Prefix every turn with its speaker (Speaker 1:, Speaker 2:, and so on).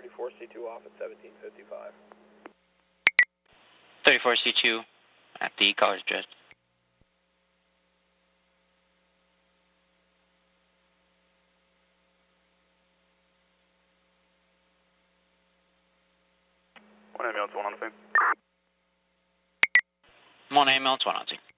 Speaker 1: 34C2 off at 1755.
Speaker 2: 34C2 at the College Jet.
Speaker 3: One ambulance, 1 on the thing.
Speaker 2: One ambulance, 1 on scene.